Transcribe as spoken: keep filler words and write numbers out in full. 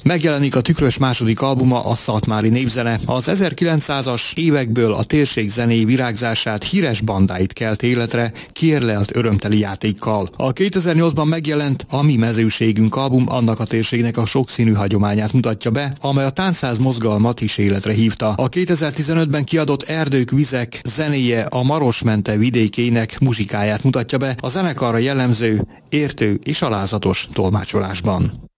Megjelenik a Tükrös második albuma, a Szatmári népzene. Az ezerkilencszázas évekből a térség zenéi virágzását, híres bandáit kelt életre, kiérlelt örömteli játékkal. A kétezer-nyolcban megjelent A mi mezőségünk album annak a térségnek a sokszínű hagyományát mutatja be, amely a táncház mozgalmat is életre hívta. A kétezer-tizenötben kiadott Erdők, vizek zenéje a Maros-mente vidékének muzsikáját mutatja be, a zenekarra jellemző, értő és alázatos tolmácsolásban.